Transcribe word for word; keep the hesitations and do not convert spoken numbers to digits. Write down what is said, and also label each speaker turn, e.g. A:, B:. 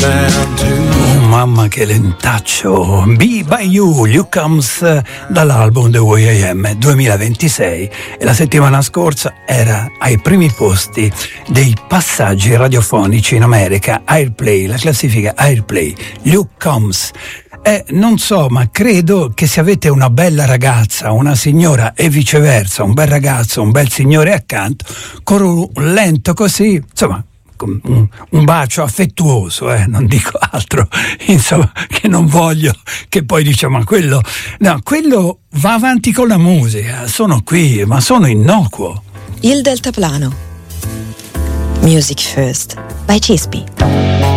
A: down to.
B: Oh mamma che lentaccio. Be By You, You Comes, dall'album The Way I Am duemilaventisei, e la settimana scorsa era ai primi posti dei passaggi radiofonici in America, Airplay, la classifica Airplay, You Comes. Eh, non so, ma credo che se avete una bella ragazza, una signora e viceversa, un bel ragazzo, un bel signore accanto, con un lento così, insomma, un, un bacio affettuoso, eh, non dico altro, insomma, che non voglio che poi diciamo, ma quello, no, quello va avanti con la musica, sono qui, ma sono innocuo.
C: Il deltaplano. Music First by Cispi.